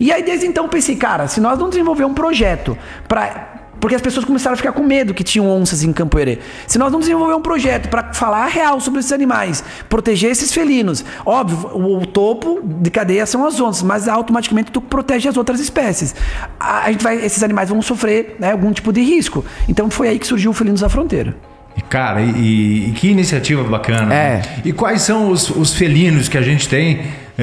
E aí desde então eu pensei, cara, se nós não desenvolver um projeto porque as pessoas começaram a ficar com medo que tinham onças em Campo Herê. Se nós não desenvolver um projeto para falar a real sobre esses animais, proteger esses felinos, óbvio, o topo de cadeia são as onças, mas automaticamente tu protege as outras espécies. Esses animais vão sofrer, né, algum tipo de risco. Então foi aí que surgiu o Felinos da Fronteira. Cara, e que iniciativa bacana. Né? E quais são os felinos que a gente tem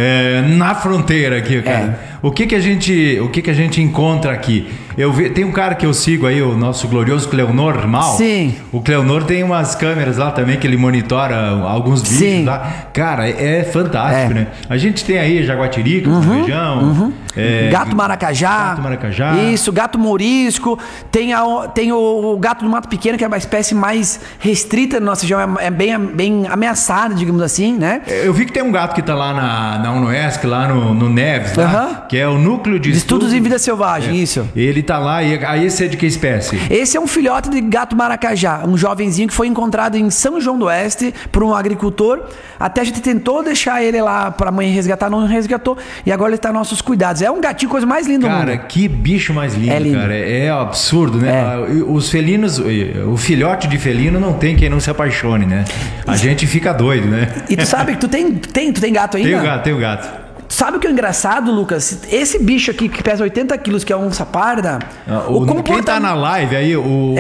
na fronteira aqui, cara? O que a gente encontra aqui? Tem um cara que eu sigo aí, o nosso glorioso Cleonor Mal. Sim. O Cleonor tem umas câmeras lá também que ele monitora alguns bichos lá. Cara, é fantástico, né? A gente tem aí jaguatirica na região. Gato maracajá. Isso, gato mourisco. Tem o gato do mato pequeno, que é uma espécie mais restrita na nossa região, é bem ameaçada, digamos assim, né? Eu vi que tem um gato que tá lá na UNOESC, lá no Neves, lá, que é o Núcleo de Estudos em Vida Selvagem, isso. Ele tá lá, e aí esse é de que espécie? Esse é um filhote de gato maracajá, um jovenzinho que foi encontrado em São João do Oeste por um agricultor. Até a gente tentou deixar ele lá pra mãe resgatar, não resgatou, e agora ele tá aos nossos cuidados. É um gatinho, coisa mais linda do mundo. Cara, que bicho mais lindo, cara. É absurdo, né? Os felinos, o filhote de felino não tem quem não se apaixone, né? A gente fica doido, né? E tu sabe que tu tem gato ainda? Tenho gato. Sabe o que é engraçado, Lucas? Esse bicho aqui que pesa 80 quilos, que é a onça parda... Quem tá na live aí,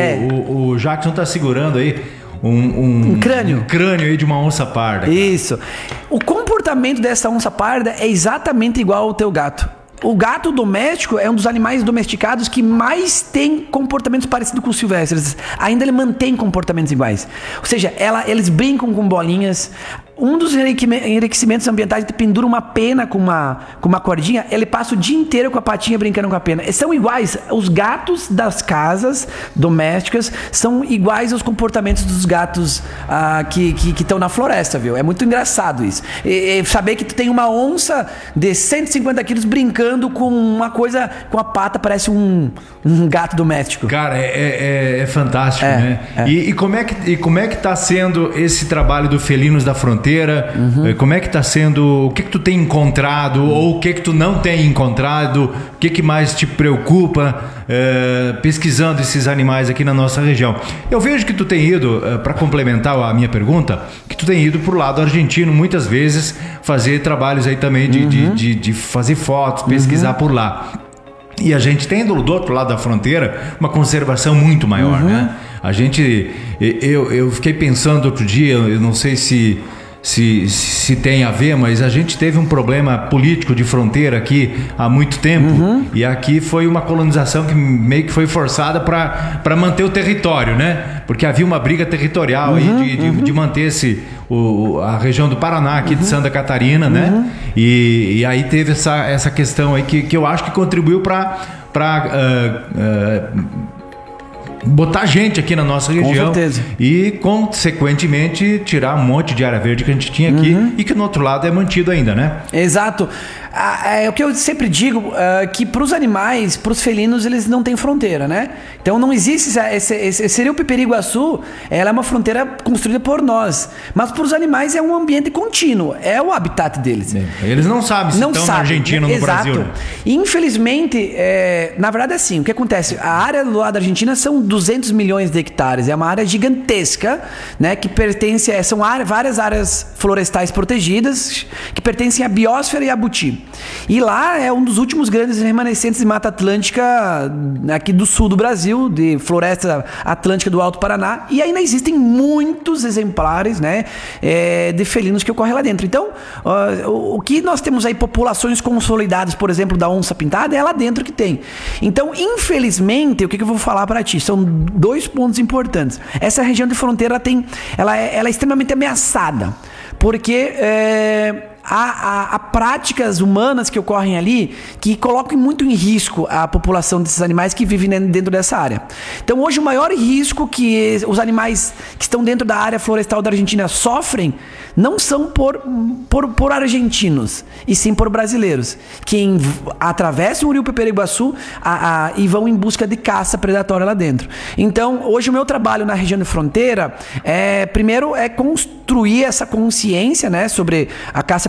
o Jackson tá segurando aí um crânio. Um crânio aí de uma onça parda. Cara. Isso. O comportamento dessa onça parda é exatamente igual ao teu gato. O gato doméstico é um dos animais domesticados que mais tem comportamentos parecidos com os silvestres. Ainda ele mantém comportamentos iguais. Ou seja, eles brincam com bolinhas. Um dos enriquecimentos ambientais, ele pendura uma pena com uma cordinha, ele passa o dia inteiro com a patinha brincando com a pena. Eles são iguais. Os gatos das domésticas são iguais aos comportamentos dos gatos que estão na floresta, viu? É muito engraçado isso. E saber que tu tem uma onça de 150 quilos brincando com uma coisa, com a pata, parece um gato doméstico. Cara, é fantástico, né? E como é que tá sendo esse trabalho do Felinos da Fronteira? Como é que tá sendo? O que tu tem encontrado? Ou o que tu não tem encontrado? O que mais te preocupa pesquisando esses animais aqui na nossa região? Eu vejo que tu tem ido, para complementar a minha pergunta, que tu tem ido pro lado argentino muitas vezes fazer trabalhos aí também de fazer fotos, pesquisar por lá. E a gente tem do outro lado da fronteira uma conservação muito maior, né? A gente... Eu fiquei pensando outro dia, eu não sei se tem a ver, mas a gente teve um problema político de fronteira aqui há muito tempo, e aqui foi uma colonização que meio que foi forçada para manter o território, né? Porque havia uma briga territorial aí de manter a região do Paraná aqui de Santa Catarina, né? E aí teve essa questão aí que eu acho que contribuiu para botar gente aqui na nossa região. Com certeza. E, consequentemente, tirar um monte de área verde que a gente tinha aqui e que no outro lado é mantido ainda, né? Exato. É o que eu sempre digo, que para os animais, para os felinos, eles não têm fronteira, né? Então não existe seria o Piperi-Iguaçu, ela é uma fronteira construída por nós, mas para os animais é um ambiente contínuo, é o habitat deles. Eles não sabem se estão na Argentina ou no Brasil. Né? E infelizmente, na verdade é assim, o que acontece? A área do lado da Argentina são 200 milhões de hectares, é uma área gigantesca, né? Que pertence, são várias áreas florestais protegidas, que pertencem à biosfera e à Buti. E lá é um dos últimos grandes remanescentes de Mata Atlântica aqui do sul do Brasil, de floresta atlântica do Alto Paraná, e ainda existem muitos exemplares, né, de felinos que ocorrem lá dentro. Então, o que nós temos aí, populações consolidadas, por exemplo, da onça pintada, é lá dentro que tem. Então, infelizmente, o que eu vou falar para ti? São 2 pontos importantes. Essa região de fronteira ela é extremamente ameaçada, porque há práticas humanas que ocorrem ali que colocam muito em risco a população desses animais que vivem dentro dessa área. Então hoje o maior risco que os animais que estão dentro da área florestal da Argentina sofrem não são por argentinos, e sim por brasileiros, que atravessam o rio Piperi-Iguaçu e vão em busca de caça predatória lá dentro. Então hoje o meu trabalho na região de fronteira primeiro é construir essa consciência, né, sobre a caça predatória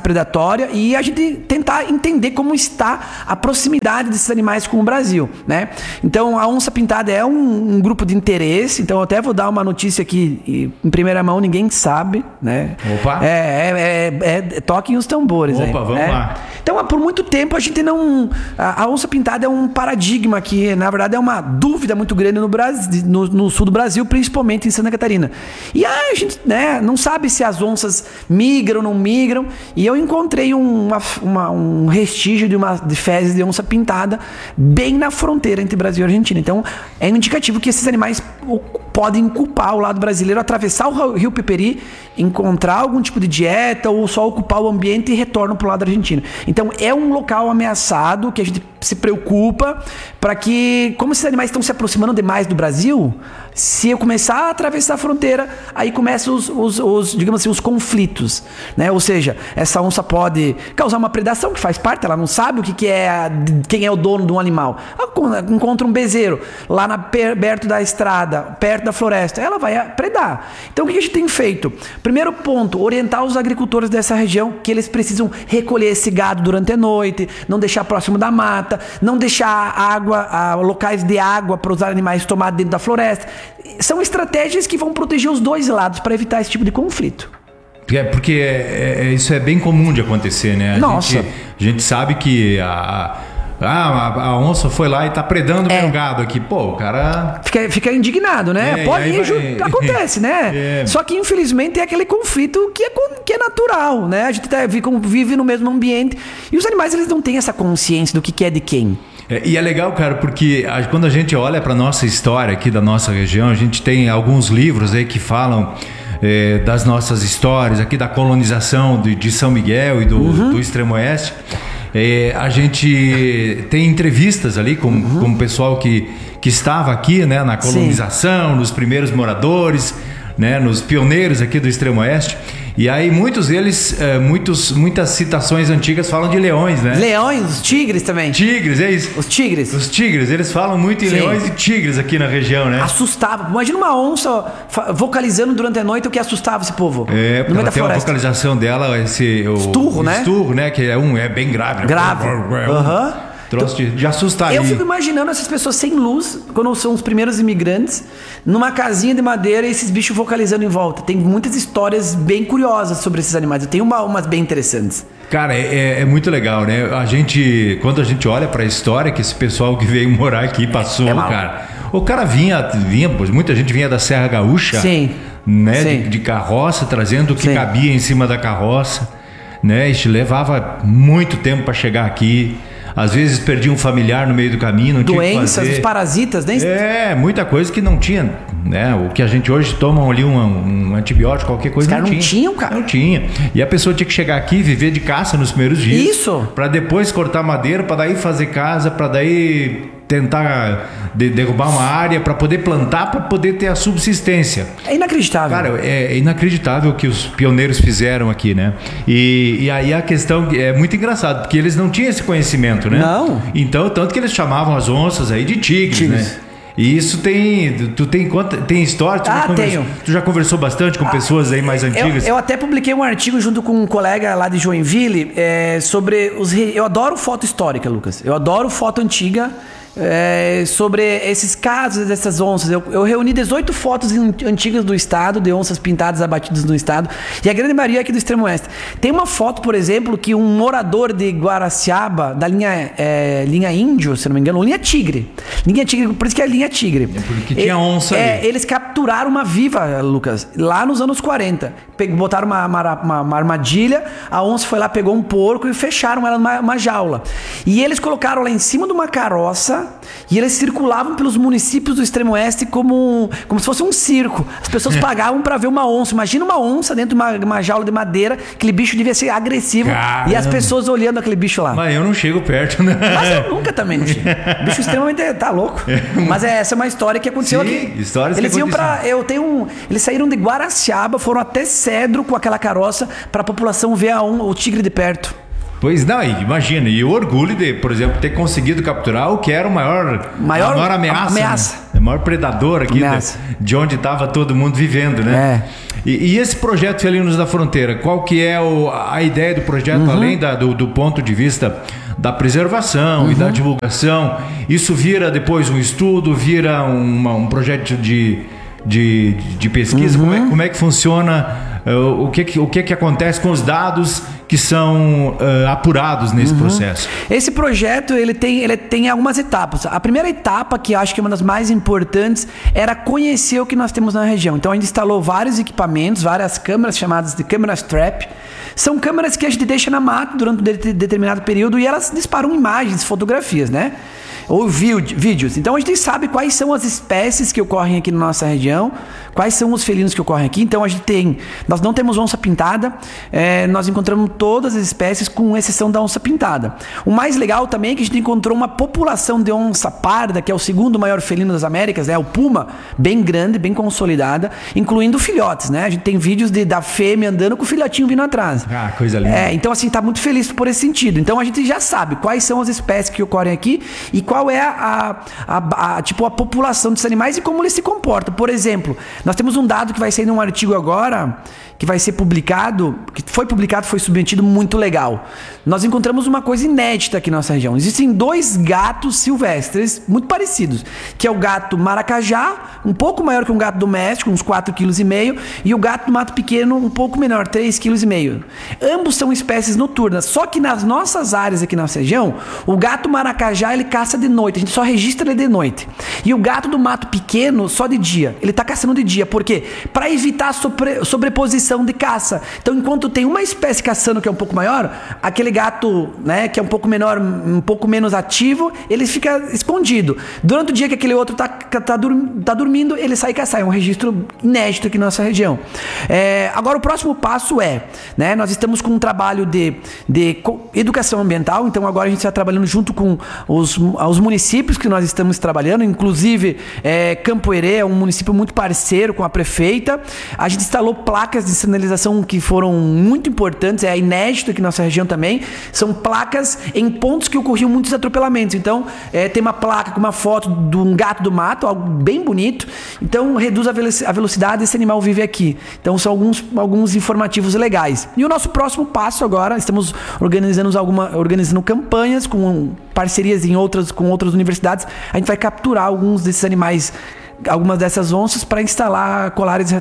predatória e a gente tentar entender como está a proximidade desses animais com o Brasil, né? Então, a onça pintada é um grupo de interesse, então eu até vou dar uma notícia aqui em primeira mão, ninguém sabe, né? Opa! Toquem os tambores. Opa, vamos lá. Então, por muito tempo a gente não... A onça pintada é um paradigma que, na verdade, é uma dúvida muito grande no Brasil, no sul do Brasil, principalmente em Santa Catarina. E a gente, né, não sabe se as onças migram ou não migram. E eu encontrei um restígio de fezes de onça pintada bem na fronteira entre Brasil e Argentina. Então, é indicativo que esses animais podem culpar o lado brasileiro, atravessar o Rio Piperi, encontrar algum tipo de dieta ou só ocupar o ambiente e retornam para o lado argentino. Então, é um local ameaçado que a gente se preocupa para que, como esses animais estão se aproximando demais do Brasil, se eu começar a atravessar a fronteira, aí começam digamos assim, os conflitos, né? Ou seja, essa onça pode causar uma predação, que faz parte, ela não sabe quem é o dono de um animal. Ela encontra um bezeiro lá perto da estrada, perto da floresta, ela vai predar. Então, o que a gente tem feito? Primeiro ponto, orientar os agricultores dessa região que eles precisam recolher esse gado durante a noite, não deixar próximo da mata, não deixar locais de água para os animais tomar dentro da floresta. São estratégias que vão proteger os dois lados para evitar esse tipo de conflito. Porque isso é bem comum de acontecer, né? Nossa. A gente sabe que a onça foi lá e tá predando meu gado aqui. Pô, o cara... Fica indignado, né? Acontece, né? Só que, infelizmente, é aquele conflito que é natural, né? A gente vive no mesmo ambiente e os animais, eles não têm essa consciência do que é de quem. E é legal, cara, porque quando a gente olha para nossa história aqui da nossa região, a gente tem alguns livros aí que falam das nossas histórias aqui da colonização de São Miguel e do Extremo Oeste. A gente tem entrevistas ali com o pessoal que estava aqui, né, na colonização, nos primeiros moradores, né, nos pioneiros aqui do Extremo Oeste. E aí muitos deles, muitas citações antigas falam de leões, né? Leões, os tigres também. Tigres, é isso? Os tigres, eles falam muito em leões e tigres aqui na região, né? Assustava. Imagina uma onça vocalizando durante a noite, o que assustava esse povo. Porque ela tem uma vocalização dela, esturro, né? Esturro, né? Que é bem grave. Grave. Troço de assustar. Eu fico imaginando essas pessoas sem luz, quando são os primeiros imigrantes, numa casinha de madeira e esses bichos vocalizando em volta. Tem muitas histórias bem curiosas sobre esses animais. Eu tenho umas bem interessantes. Cara, é muito legal, né? Quando a gente olha pra história que esse pessoal que veio morar aqui passou, cara. O cara vinha, muita gente vinha da Serra Gaúcha, sim, né? Sim. De carroça, trazendo o que cabia em cima da carroça, né? Isso levava muito tempo para chegar aqui. Às vezes perdia um familiar no meio do caminho, não tinha o que fazer. Doenças, os parasitas, nem... muita coisa que não tinha, né? O que a gente hoje toma ali um antibiótico, qualquer coisa, não tinha. Não tinha. E a pessoa tinha que chegar aqui e viver de caça nos primeiros dias. Isso. Para depois cortar madeira, para daí fazer casa, para daí tentar derrubar uma área para poder plantar, para poder ter a subsistência. É inacreditável. Cara, é inacreditável o que os pioneiros fizeram aqui, né? E aí a questão é muito engraçado, porque eles não tinham esse conhecimento, né? Não. Então, tanto que eles chamavam as onças aí de tigres, né? E isso tem história? Tenho. Tu já conversou bastante com pessoas aí mais antigas? Eu até publiquei um artigo junto com um colega lá de Joinville sobre eu adoro foto histórica, Lucas. Eu adoro foto antiga. Sobre esses casos dessas onças. Eu reuni 18 fotos antigas do estado, de onças pintadas abatidas no estado, e a grande maioria aqui do Extremo Oeste. Tem uma foto, por exemplo, que um morador de Guaraciaba, da linha Índio, se não me engano, linha Tigre, por isso que é linha Tigre. Porque tinha onça ali. Eles capturaram uma viva, Lucas, lá nos anos 40. Botaram uma armadilha, a onça foi lá, pegou um porco e fecharam ela numa jaula. E eles colocaram lá em cima de uma carroça e eles circulavam pelos municípios do Extremo Oeste como se fosse um circo. As pessoas pagavam para ver uma onça. Imagina uma onça dentro de uma jaula de madeira. Aquele bicho devia ser agressivo. Caramba. E as pessoas olhando aquele bicho lá. Mas eu não chego perto, né? Mas eu nunca também não chego. O bicho extremamente tá louco. Mas essa é uma história que aconteceu aqui. Histórias eles iam para eles saíram de Guaraciaba, foram até Cedro com aquela carroça para a população ver o tigre de perto. Pois não, imagina, e o orgulho de, por exemplo, ter conseguido capturar o que era a maior ameaça. Né? O maior predador aqui de onde estava todo mundo vivendo, né? E esse projeto Felinos da Fronteira, qual que é a ideia do projeto, além do ponto de vista da preservação e da divulgação? Isso vira depois um estudo, vira um projeto de pesquisa? Como é que funciona? O que acontece com os dados que são apurados nesse processo? Esse projeto ele tem algumas etapas. A primeira etapa, que eu acho que é uma das mais importantes, era conhecer o que nós temos na região. Então a gente instalou vários equipamentos, várias câmeras chamadas de câmeras trap. São câmeras que a gente deixa na mata durante um determinado período e elas disparam imagens, fotografias, né? Ou vídeos. Então a gente sabe quais são as espécies que ocorrem aqui na nossa região, quais são os felinos que ocorrem aqui. Então nós não temos onça pintada, nós encontramos todas as espécies com exceção da onça pintada. O mais legal também é que a gente encontrou uma população de onça parda, que é o segundo maior felino das Américas, o puma, bem grande, bem consolidada, incluindo filhotes, né? A gente tem vídeos da fêmea andando com o filhotinho vindo atrás. Ah, coisa linda. Então assim, tá muito feliz por esse sentido. Então a gente já sabe quais são as espécies que ocorrem aqui e qual é a população desses animais e como eles se comportam. Por exemplo, nós temos um dado que vai sair num artigo agora, que vai ser publicado, foi submetido, muito legal. Nós encontramos uma coisa inédita aqui na nossa região. Existem 2 gatos silvestres muito parecidos, que é o gato maracajá, um pouco maior que um gato doméstico, uns 4,5 kg, e o gato do mato pequeno, um pouco menor, 3,5 kg. Ambos são espécies noturnas, só que nas nossas áreas aqui na nossa região, o gato maracajá ele caça de noite, a gente só registra ele de noite. E o gato do mato pequeno só de dia. Ele está caçando de dia, por quê? Para evitar a sobreposição de caça. Então, enquanto tem uma espécie caçando que é um pouco maior, aquele gato, né, que é um pouco menor, um pouco menos ativo, ele fica escondido. Durante o dia que aquele outro tá dormindo, ele sai caçar. É um registro inédito aqui na nossa região. Agora, o próximo passo né, nós estamos com um trabalho de educação ambiental. Então, agora a gente está trabalhando junto com os municípios que nós estamos trabalhando, inclusive Campo Herê é um município muito parceiro com a prefeita. A gente instalou placas de sinalização que foram muito importantes, é inédito aqui na nossa região também. São placas em pontos que ocorriam muitos atropelamentos. Então, tem uma placa com uma foto de um gato do mato, algo bem bonito. Então, reduz a velocidade desse animal vive aqui. Então, são alguns informativos legais. E o nosso próximo passo agora, estamos organizando campanhas com parcerias com outras universidades. A gente vai capturar alguns desses animais, algumas dessas onças, para instalar colares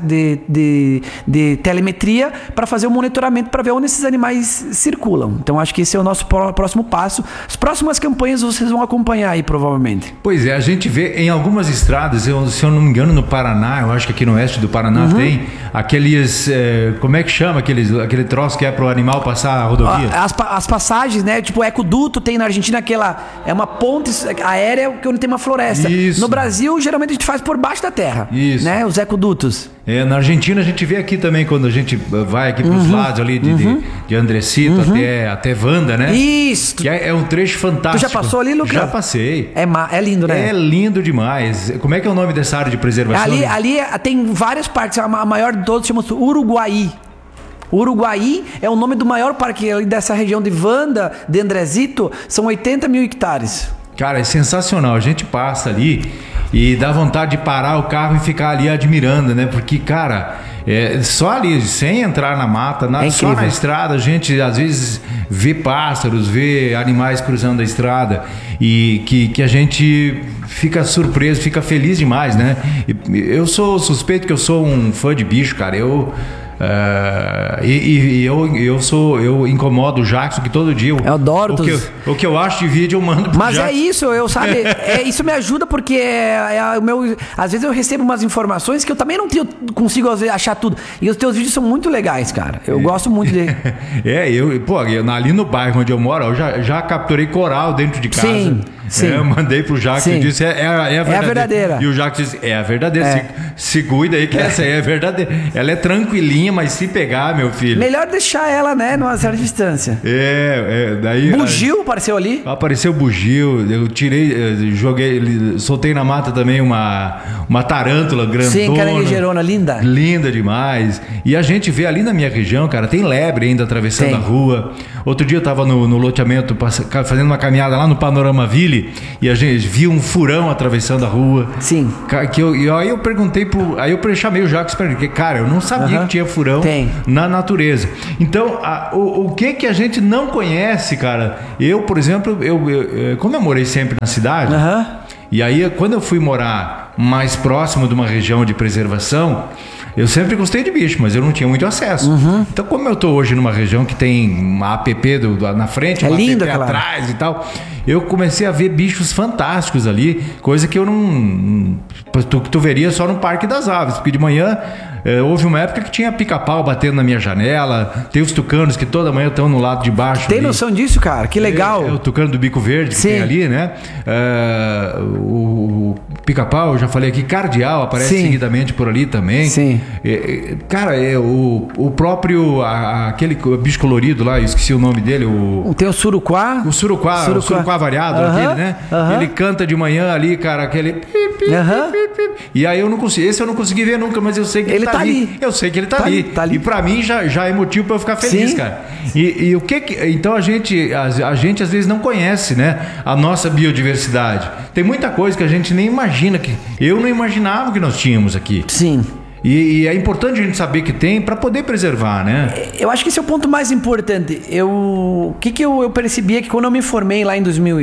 de telemetria para fazer o monitoramento para ver onde esses animais circulam. Então acho que esse é o nosso próximo passo. As próximas campanhas vocês vão acompanhar aí provavelmente. Pois é, a gente vê em algumas estradas, se eu não me engano no Paraná, eu acho que aqui no oeste do Paraná tem aqueles, como é que chama aquele troço que é para o animal passar a rodovia? As passagens, né? Tipo ecoduto, tem na Argentina é uma ponte aérea onde tem uma floresta. Isso. No Brasil, geralmente a gente faz por baixo da terra. Isso. Né? Os ecodutos. Na Argentina a gente vê aqui também, quando a gente vai aqui para os lados ali de Andresito até Wanda, né? Isso. Que é um trecho fantástico. Tu já passou ali, Lucas? Já passei. É lindo, né? É lindo demais. Como é que é o nome dessa área de preservação? Ali tem várias partes. A maior de todos chama-se Uruguaí. Uruguaí é o nome do maior parque ali dessa região de Wanda, de Andresito. São 80 mil hectares. Cara, é sensacional. A gente passa ali e dá vontade de parar o carro e ficar ali admirando, né? Porque, cara, só ali, sem entrar na mata, só na estrada, a gente às vezes vê pássaros, vê animais cruzando a estrada e que a gente fica surpreso, fica feliz demais, né? Eu sou suspeito que eu sou um fã de bicho, cara. Eu incomodo o Jackson, que todo dia eu adoro o que eu acho de vídeo eu mando pro Mas Jackson. Isso me ajuda porque às vezes eu recebo umas informações que eu também não consigo achar tudo. E os teus vídeos são muito legais, cara. Eu gosto muito de... ali no bairro onde eu moro, eu já capturei coral dentro de casa. Sim. Eu mandei pro Jackson e disse, é a verdadeira. E o Jackson disse, é a verdadeira. Se cuida aí que essa aí é a verdadeira. Ela é tranquilinha, mas se pegar, meu filho... Melhor deixar ela, né, numa certa distância. Daí... Bugio apareceu ali? Apareceu bugio, eu tirei, soltei na mata também uma tarântula grandona. Sim, caranguejeirona, linda. Linda demais. E a gente vê ali na minha região, cara, tem lebre ainda atravessando a rua. Outro dia eu tava no loteamento, fazendo uma caminhada lá no Panorama Ville, ali e a gente viu um furão atravessando a rua. Sim. Aí eu perguntei aí eu chamei o Jacques para ele, cara, eu não sabia que tinha furão na natureza. Então, o que a gente não conhece, cara? Eu, por exemplo, como eu morei sempre na cidade, e aí quando eu fui morar mais próximo de uma região de preservação, eu sempre gostei de bicho, mas eu não tinha muito acesso. Então, como eu tô hoje numa região que tem uma APP na frente, uma APP atrás e tal, eu comecei a ver bichos fantásticos ali, coisa que eu não... Tu veria só no Parque das Aves, porque de manhã houve uma época que tinha pica-pau batendo na minha janela, tem os tucanos que toda manhã estão no lado de baixo. Tem noção disso, cara? Que legal. É o tucano do bico verde que tem ali, né? O pica-pau, eu já falei aqui, cardeal, aparece seguidamente por ali também. Sim. Cara, o próprio, aquele bicho colorido lá, eu esqueci o nome dele. Tem o suruquá. O suruquá variado, aquele, né? Ele canta de manhã ali, cara, aquele... E aí eu não consegui ver nunca, mas eu sei que ele tá ali. Eu sei que ele tá ali. E pra mim já é motivo pra eu ficar feliz, cara. E o que então a gente às vezes não conhece, né, a nossa biodiversidade. Tem muita coisa que a gente nem imagina, que eu não imaginava que nós tínhamos aqui. Sim. E é importante a gente saber que tem para poder preservar, né? Eu acho que esse é o ponto mais importante. O que eu percebi é que quando eu me formei lá em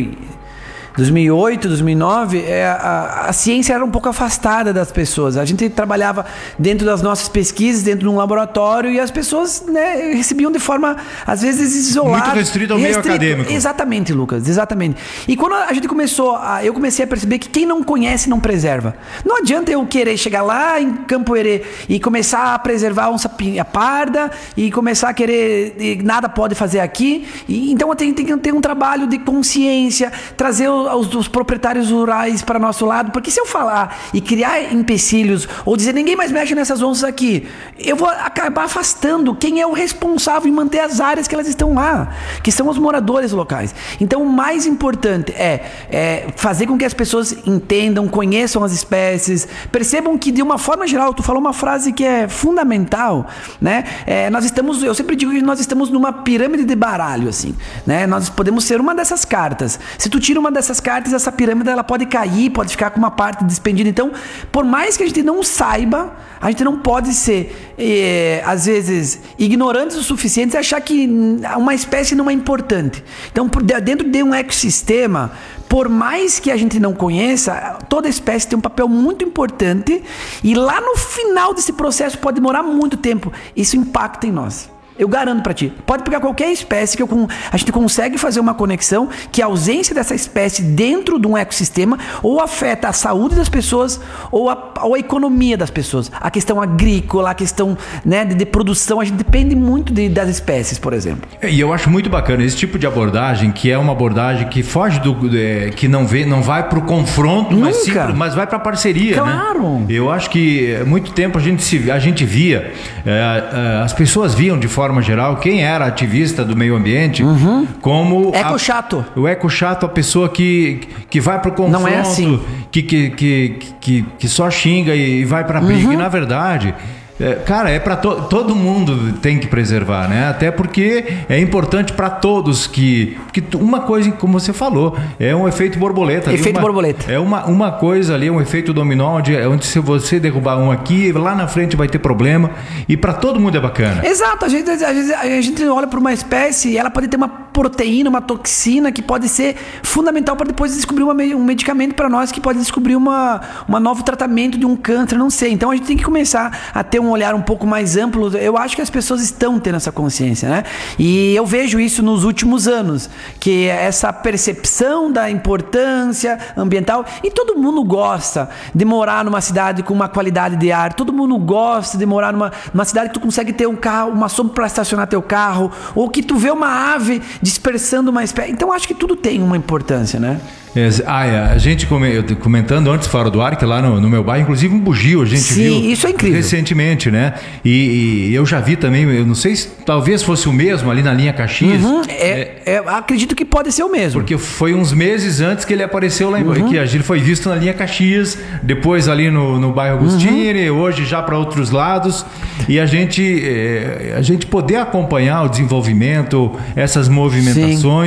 2008, 2009, a ciência era um pouco afastada das pessoas. A gente trabalhava dentro das nossas pesquisas, dentro de um laboratório, e as pessoas, né, recebiam de forma, às vezes, isolada. Muito restrito ao meio acadêmico. Exatamente, Lucas, exatamente. E quando a gente eu comecei a perceber que quem não conhece não preserva. Não adianta eu querer chegar lá em Campo Herê e começar a preservar a onça parda e começar a querer, nada pode fazer aqui. Então eu tenho que ter um trabalho de consciência, trazer os proprietários rurais para nosso lado, porque se eu falar e criar empecilhos ou dizer ninguém mais mexe nessas onças aqui, eu vou acabar afastando quem é o responsável em manter as áreas que elas estão lá, que são os moradores locais. Então o mais importante é fazer com que as pessoas entendam, conheçam as espécies, percebam que de uma forma geral, tu falou uma frase que é fundamental, né? Eu sempre digo que nós estamos numa pirâmide de baralho, assim, né? Nós podemos ser uma dessas cartas. Se tu tira uma dessas cartas, essa pirâmide ela pode cair, pode ficar com uma parte despendida. Então, por mais que a gente não saiba, a gente não pode ser, às vezes, ignorantes o suficiente e achar que uma espécie não é importante. Então, dentro de um ecossistema, por mais que a gente não conheça, toda espécie tem um papel muito importante e lá no final desse processo pode demorar muito tempo. Isso impacta em nós. Eu garanto pra ti. Pode pegar qualquer espécie que a gente consegue fazer uma conexão que a ausência dessa espécie dentro de um ecossistema ou afeta a saúde das pessoas ou a economia das pessoas. A questão agrícola, a questão, né, de produção, a gente depende muito das espécies, por exemplo. E eu acho muito bacana esse tipo de abordagem, que é uma abordagem que foge que não vai pro confronto, mas vai pra parceria, claro, né? Eu acho que muito tempo a gente via, as pessoas viam de forma geral, quem era ativista do meio ambiente, como eco-chato. O eco-chato, a pessoa que vai pro confronto, não é assim. que só xinga e vai pra briga. E na verdade, cara, é para todo mundo tem que preservar, né? Até porque é importante para todos que uma coisa, como você falou, é um efeito borboleta. Borboleta. É uma coisa ali, um efeito dominó, onde se você derrubar um aqui, lá na frente vai ter problema. E para todo mundo é bacana. Exato. A gente olha para uma espécie e ela pode ter uma proteína, uma toxina que pode ser fundamental para depois descobrir um medicamento para nós que pode descobrir um novo tratamento de um câncer, não sei. Então a gente tem que começar a ter um olhar um pouco mais amplo. Eu acho que as pessoas estão tendo essa consciência, né? E eu vejo isso nos últimos anos, que essa percepção da importância ambiental, e todo mundo gosta de morar numa cidade com uma qualidade de ar, todo mundo gosta de morar numa cidade que tu consegue ter um carro, uma sombra para estacionar teu carro, ou que tu vê uma ave dispersando uma espécie. Então acho que tudo tem uma importância, né? A gente comentando antes fora do ar, que lá no meu bairro, inclusive um bugio, a gente viu isso é incrível. Recentemente, né? E eu já vi também, eu não sei se talvez fosse o mesmo ali na linha Caxias. Acredito que pode ser o mesmo. Porque foi uns meses antes que ele apareceu lá em que ele foi visto na linha Caxias, depois ali no bairro Agostini, hoje já para outros lados. E a gente poder acompanhar o desenvolvimento, essas movimentações.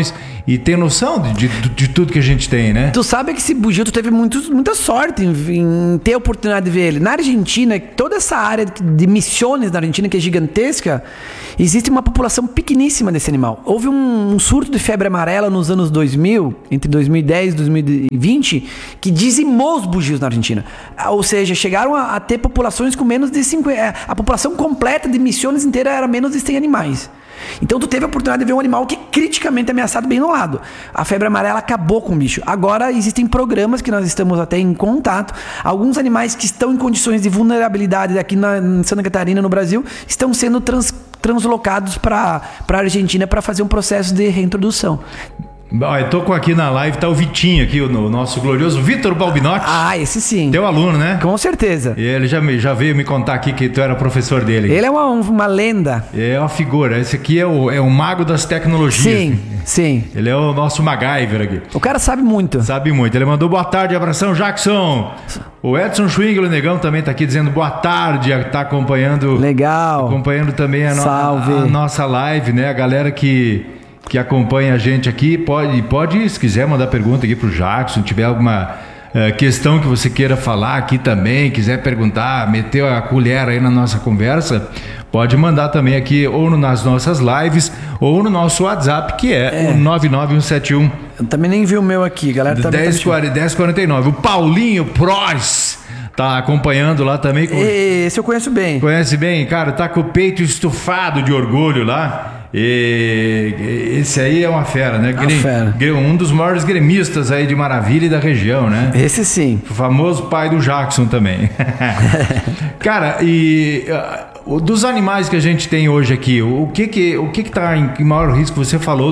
e ter noção de tudo que a gente tem, né? Tu sabe que esse bugio, tu teve muita sorte em ter a oportunidade de ver ele. Na Argentina, toda essa área de Misiones na Argentina, que é gigantesca, existe uma população pequeníssima desse animal. Houve um surto de febre amarela nos anos 2000, entre 2010 e 2020, que dizimou os bugios na Argentina. Ou seja, chegaram a ter populações com menos de 50... A população completa de Misiones inteira era menos de 100 animais. Então tu teve a oportunidade de ver um animal que é criticamente ameaçado bem no lado. A febre amarela acabou com o bicho. Agora existem programas que nós estamos até em contato. Alguns animais que estão em condições de vulnerabilidade aqui em Santa Catarina, no Brasil, estão sendo translocados para a Argentina para fazer um processo de reintrodução. Eu tô aqui na live, tá o Vitinho aqui, o nosso glorioso Vitor Balbinotti. Ah, esse sim. Teu aluno, né? Com certeza. E ele já veio me contar aqui que tu era professor dele. Ele é uma lenda. É uma figura. Esse aqui é o mago das tecnologias. Sim, sim. Ele é o nosso MacGyver aqui. O cara sabe muito. Sabe muito. Ele mandou boa tarde, abração, Jackson. O Edson Schwingel, o Negão, também tá aqui dizendo boa tarde, tá acompanhando. Legal. Acompanhando também a nossa live, né? A galera que acompanha a gente aqui, pode, se quiser mandar pergunta aqui pro Jackson, tiver alguma questão que você queira falar aqui também, quiser perguntar, meter a colher aí na nossa conversa, pode mandar também aqui, ou nas nossas lives, ou no nosso WhatsApp, que é o 99171. Eu também nem vi o meu aqui, galera. 1049. O Paulinho Prois tá acompanhando lá também. Esse eu conheço bem. Conhece bem? Cara, tá com o peito estufado de orgulho lá. E esse aí é uma fera, né? Um dos maiores gremistas aí de Maravilha e da região, né? Esse sim. O famoso pai do Jackson também. Cara, e dos animais que a gente tem hoje aqui, o que tá em maior risco? Você falou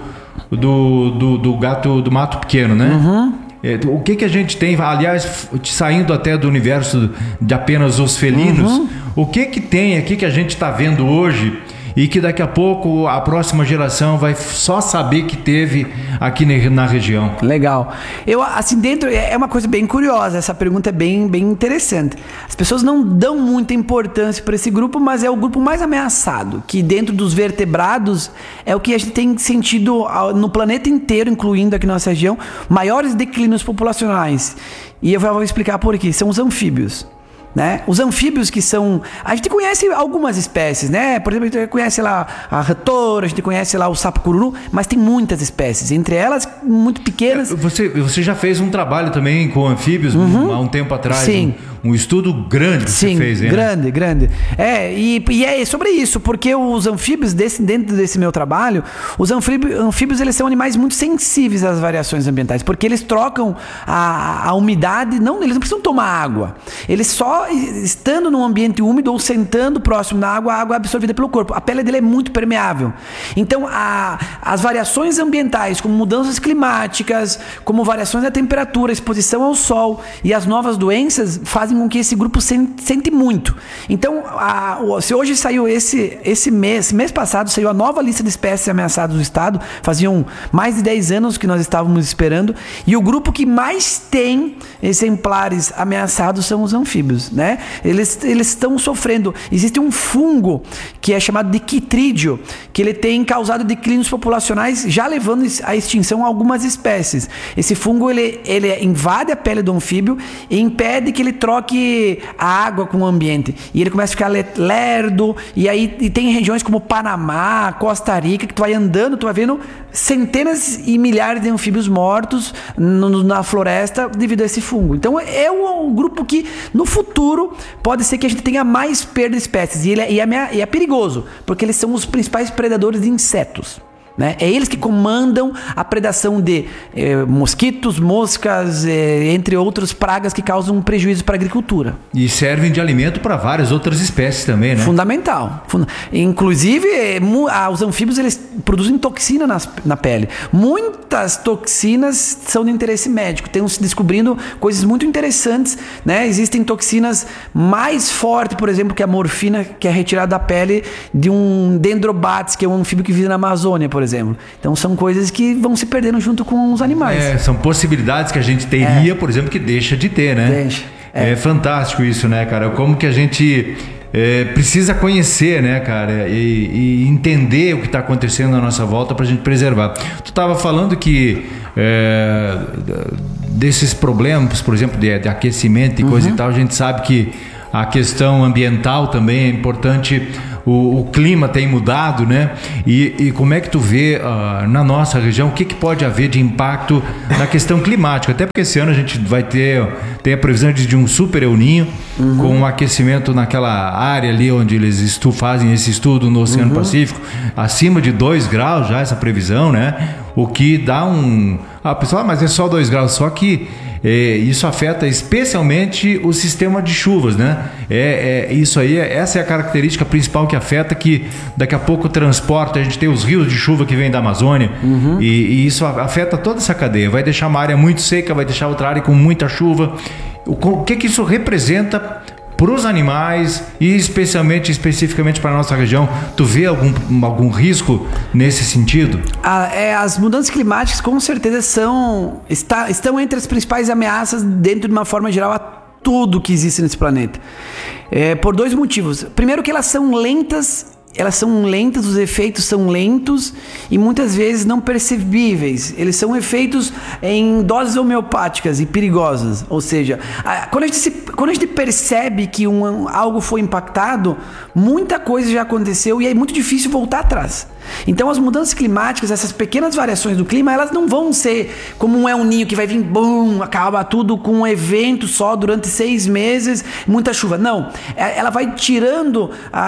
do gato do mato pequeno, né? Uhum. O que a gente tem, aliás, saindo até do universo de apenas os felinos, o que tem aqui que a gente está vendo hoje e que daqui a pouco a próxima geração vai só saber que teve aqui na região? Legal. É uma coisa bem curiosa, essa pergunta é bem interessante. As pessoas não dão muita importância para esse grupo, mas é o grupo mais ameaçado, que dentro dos vertebrados é o que a gente tem sentido no planeta inteiro, incluindo aqui na nossa região, maiores declínios populacionais. E eu vou explicar por quê. São os anfíbios. Né? Os anfíbios que são... A gente conhece algumas espécies, né? Por exemplo, a gente conhece lá a ratora, a gente conhece lá o sapo cururu, mas tem muitas espécies, entre elas muito pequenas. Você já fez um trabalho também com anfíbios há um tempo atrás? Sim. Um estudo grande que você fez, hein? Grande. E é sobre isso, porque os anfíbios, dentro desse meu trabalho, os anfíbios eles são animais muito sensíveis às variações ambientais, porque eles trocam a umidade, eles não precisam tomar água. Eles só estando num ambiente úmido ou sentando próximo da água, a água é absorvida pelo corpo. A pele dele é muito permeável. Então, as variações ambientais, como mudanças climáticas, como variações da temperatura, exposição ao sol e as novas doenças, fazem com que esse grupo sente muito. Então, se hoje saiu esse mês passado, saiu a nova lista de espécies ameaçadas do estado, faziam mais de 10 anos que nós estávamos esperando, e o grupo que mais tem exemplares ameaçados são os anfíbios, né? Eles estão sofrendo. Existe um fungo que é chamado de quitrídeo, que ele tem causado declínios populacionais, já levando à extinção algumas espécies. Esse fungo, ele invade a pele do anfíbio e impede que ele troque a água com o ambiente. E ele começa a ficar lerdo, e tem regiões como Panamá, Costa Rica, que tu vai andando, tu vai vendo centenas e milhares de anfíbios mortos na floresta devido a esse fungo. Então é um grupo que no futuro pode ser que a gente tenha mais perda de espécies, e é perigoso, porque eles são os principais predadores de insetos. Né? É eles que comandam a predação de mosquitos, moscas, entre outras pragas que causam prejuízo para a agricultura. E servem de alimento para várias outras espécies também, né? Fundamental. Inclusive, os anfíbios eles produzem toxina na pele. Muitas toxinas são de interesse médico. Estão se descobrindo coisas muito interessantes, né? Existem toxinas mais fortes, por exemplo, que a morfina, que é retirada da pele de um dendrobates, que é um anfíbio que vive na Amazônia, por exemplo. Então são coisas que vão se perdendo junto com os animais. São possibilidades que a gente teria, por exemplo, que deixa de ter, né? Deixa. É fantástico isso, né, cara? Como que a gente precisa conhecer, né, cara, e entender o que está acontecendo à nossa volta para a gente preservar. Tu estava falando que desses problemas, por exemplo, de aquecimento e coisa e tal, a gente sabe que a questão ambiental também é importante. O clima tem mudado, né? E como é que tu vê na nossa região o que pode haver de impacto na questão climática? Até porque esse ano a gente vai tem a previsão de um super El Niño, com um aquecimento naquela área ali onde eles fazem esse estudo no Oceano Pacífico, acima de 2 graus já essa previsão, né? O que dá a pessoa, mas é só 2 graus, só que isso afeta especialmente o sistema de chuvas, né? Isso aí, essa é a característica principal que afeta, que daqui a pouco transporta, a gente tem os rios de chuva que vêm da Amazônia, e isso afeta toda essa cadeia, vai deixar uma área muito seca, vai deixar outra área com muita chuva. O que isso representa para os animais e especificamente para a nossa região? Tu vê algum risco nesse sentido? As mudanças climáticas com certeza estão entre as principais ameaças dentro de uma forma geral a tudo que existe nesse planeta. Por 2 motivos. Primeiro, que elas são lentas, os efeitos são lentos e muitas vezes não percebíveis. Eles são efeitos em doses homeopáticas e perigosas. Ou seja, quando a gente percebe que algo foi impactado, muita coisa já aconteceu e é muito difícil voltar atrás. Então as mudanças climáticas, essas pequenas variações do clima, elas não vão ser como um El Niño que vai vir, acaba tudo com um evento só durante 6 meses, muita chuva. Não, ela vai tirando,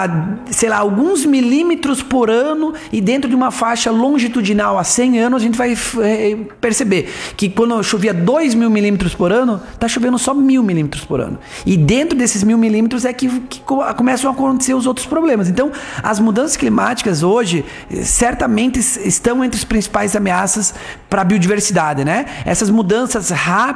alguns milímetros por ano, e dentro de uma faixa longitudinal há 100 anos, a gente vai perceber que quando chovia 2.000 milímetros por ano, está chovendo só 1.000 milímetros por ano. E dentro desses 1.000 milímetros é que começam a acontecer os outros problemas. Então, as mudanças climáticas hoje certamente estão entre as principais ameaças para a biodiversidade, né? Essas mudanças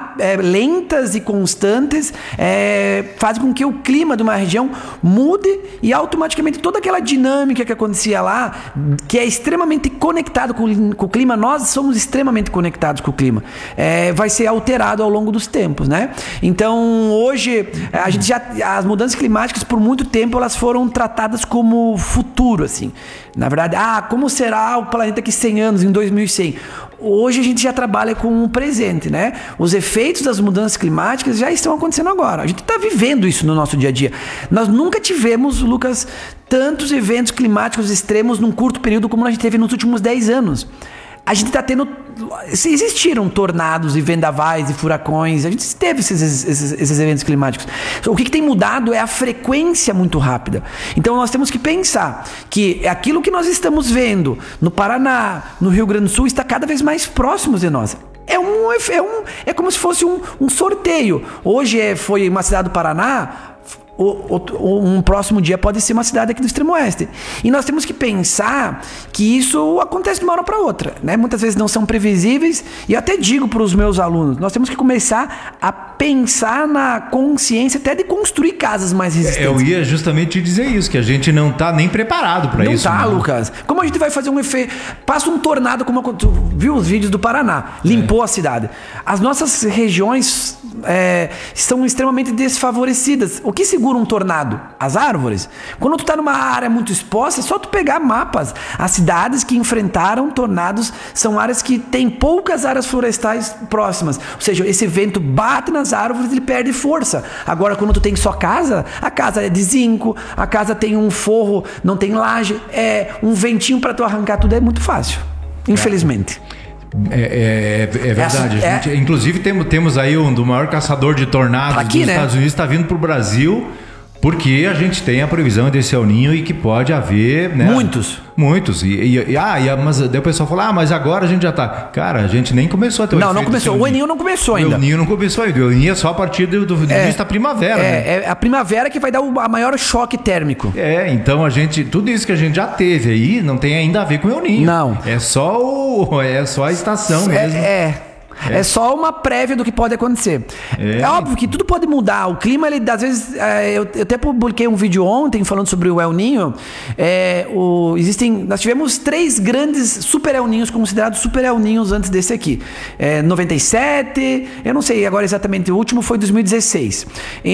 lentas e constantes fazem com que o clima de uma região mude e automaticamente toda aquela dinâmica que acontecia lá, que é extremamente conectado com o clima, nós somos extremamente conectados com o clima, vai ser alterado ao longo dos tempos, né? Então, hoje, as mudanças climáticas, por muito tempo, elas foram tratadas como futuro, assim. Na verdade, como será o planeta daqui 100 anos, em 2100? Hoje a gente já trabalha com o presente, né? Os efeitos das mudanças climáticas já estão acontecendo agora. A gente está vivendo isso no nosso dia a dia. Nós nunca tivemos, Lucas, tantos eventos climáticos extremos num curto período como a gente teve nos últimos 10 anos. A gente está tendo... Existiram tornados e vendavais e furacões, a gente teve esses eventos climáticos. O que tem mudado é a frequência muito rápida. Então nós temos que pensar que aquilo que nós estamos vendo no Paraná, no Rio Grande do Sul, está cada vez mais próximo de nós. É como se fosse um sorteio. Hoje foi uma cidade do Paraná, um próximo dia pode ser uma cidade aqui do extremo oeste. E nós temos que pensar que isso acontece de uma hora para outra, né? Muitas vezes não são previsíveis, e eu até digo para os meus alunos, nós temos que começar a pensar na consciência até de construir casas mais resistentes. Eu ia justamente te dizer isso, que a gente não está nem preparado para isso. Não está, Lucas. Como a gente vai fazer um efeito? Passa um tornado, como tu viu os vídeos do Paraná, limpou a cidade. As nossas regiões estão extremamente desfavorecidas. O que segura um tornado? As árvores. Quando tu está numa área muito exposta, é só tu pegar mapas. As cidades que enfrentaram tornados são áreas que têm poucas áreas florestais próximas. Ou seja, esse vento bate nas árvores e ele perde força. Agora, quando tu tem só casa, a casa é de zinco, a casa tem um forro, não tem laje, um ventinho para tu arrancar tudo é muito fácil. Infelizmente. É verdade. Inclusive temos aí do maior caçador de tornados dos Estados Unidos, está vindo para o Brasil, porque a gente tem a previsão desse El Niño e que pode haver, né? Muitos. Mas daí o pessoal fala, mas agora a gente já tá. Cara, a gente nem começou a ter o efeito. Não começou. O El Niño não começou ainda. O El Niño não começou ainda. O El Niño é só a partir do início da primavera. Né? É a primavera que vai dar o maior choque térmico. Então tudo isso que a gente já teve aí não tem ainda a ver com o El Niño. Não. É só a estação mesmo. É só uma prévia do que pode acontecer. É óbvio que tudo pode mudar. O clima, ele às vezes... eu até publiquei um vídeo ontem falando sobre o El Niño. Nós tivemos 3 grandes super El Niños, considerados super El Niños antes desse aqui. 97, eu não sei agora exatamente, o último foi 2016.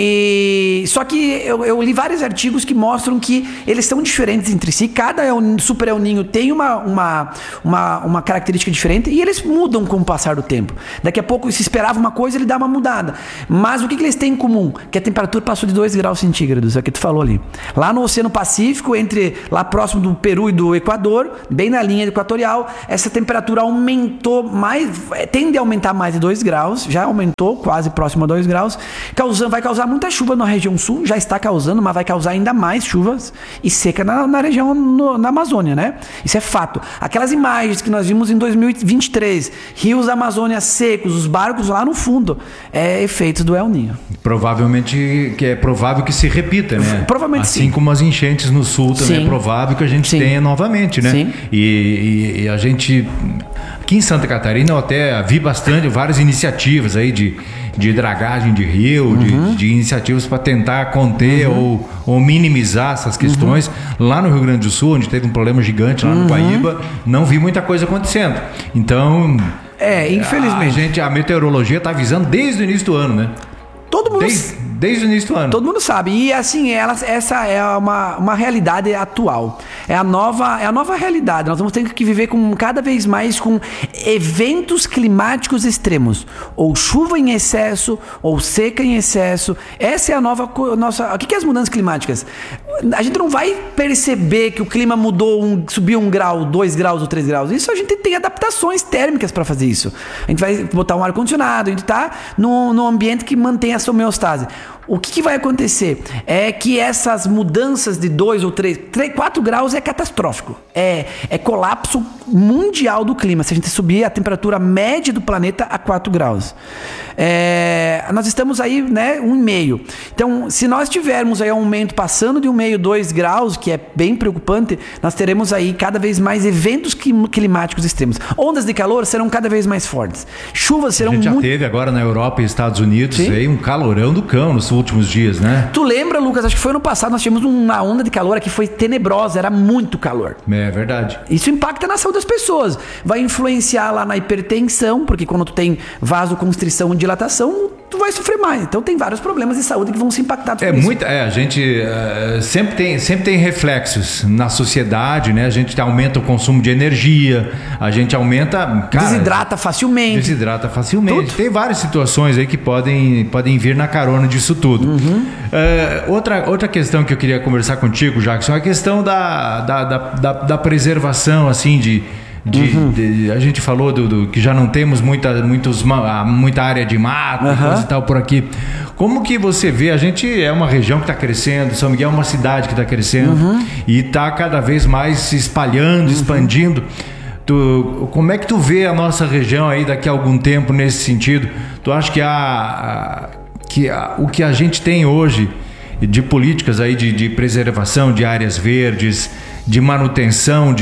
Só que eu li vários artigos que mostram que eles são diferentes entre si. Cada super El Niño tem uma característica diferente e eles mudam com o passar do tempo. Daqui a pouco se esperava uma coisa, ele dá uma mudada. Mas o que eles têm em comum? Que a temperatura passou de 2 graus centígrados, é o que tu falou ali. Lá no Oceano Pacífico, lá próximo do Peru e do Equador, bem na linha equatorial, essa temperatura aumentou mais, tende a aumentar mais de 2 graus, já aumentou quase próximo a 2 graus, vai causar muita chuva na região sul, já está causando, mas vai causar ainda mais chuvas e seca na região, na Amazônia, né? Isso é fato. Aquelas imagens que nós vimos em 2023, rios da Amazônia secos, os barcos lá no fundo, efeitos do El Niño. Provavelmente, é provável que se repita, né? Provavelmente assim sim. Como as enchentes no sul também é provável que a gente tenha novamente, né? Sim. E a gente... Aqui em Santa Catarina eu até vi várias iniciativas aí de dragagem de rio, de iniciativas para tentar conter ou minimizar essas questões. Lá no Rio Grande do Sul, onde teve um problema gigante, lá no Guaíba, não vi muita coisa acontecendo. Então, infelizmente, a meteorologia está avisando desde o início do ano, né? Todo mundo... Desde o início do ano. Todo mundo sabe. E assim, essa é uma realidade atual. É a nova realidade. Nós vamos ter que viver cada vez mais com eventos climáticos extremos. Ou chuva em excesso, ou seca em excesso. Essa é a nossa... O que é as mudanças climáticas? A gente não vai perceber que o clima mudou, subiu 1 grau, 2 graus ou 3 graus. Isso a gente tem adaptações térmicas para fazer isso. A gente vai botar um ar-condicionado, a gente está num ambiente que mantém essa homeostase. O que vai acontecer é que essas mudanças de 2 ou 3, 4 graus é catastrófico. É colapso mundial do clima, se a gente subir a temperatura média do planeta a 4 graus. Nós estamos aí, né, 1,5. Então, se nós tivermos aí um aumento passando de 1,5, 2 graus, que é bem preocupante, nós teremos aí cada vez mais eventos climáticos extremos. Ondas de calor serão cada vez mais fortes. Chuvas serão muito... A gente já teve agora na Europa e Estados Unidos aí um calorão do cão nos últimos dias, né? Tu lembra, Lucas? Acho que foi ano passado, nós tivemos uma onda de calor que foi tenebrosa, era muito calor. É verdade. Isso impacta na saúde das pessoas. Vai influenciar lá na hipertensão, porque quando tu tem vasoconstrição e dilatação, tu vai sofrer mais. Então tem vários problemas de saúde que vão se impactar por isso. A gente sempre tem reflexos na sociedade, né? A gente aumenta o consumo de energia, a gente aumenta... Desidrata facilmente. Tudo. Tem várias situações aí que podem vir na carona disso tudo. Outra questão que eu queria conversar contigo, Jackson, é a questão da preservação, assim, a gente falou do que já não temos muita área de mato e coisa e tal por aqui. Como que você vê? A gente é uma região que está crescendo, São Miguel é uma cidade que está crescendo e está cada vez mais se espalhando, expandindo. Como é que tu vê a nossa região aí daqui a algum tempo nesse sentido? Tu acha que o que a gente tem hoje de políticas aí de preservação de áreas verdes, de manutenção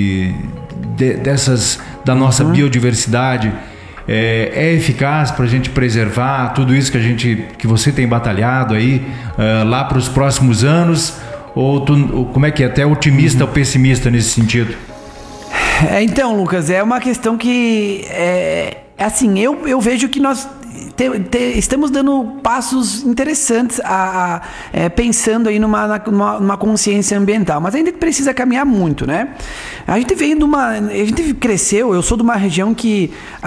da nossa biodiversidade é eficaz para a gente preservar tudo isso que você tem batalhado aí lá para os próximos anos? Ou como é que é? Até otimista ou pessimista nesse sentido? Então, Lucas, é uma questão que assim, eu vejo que nós estamos dando passos interessantes pensando aí numa consciência ambiental, mas ainda precisa caminhar muito, né? A gente cresceu, eu sou de uma região que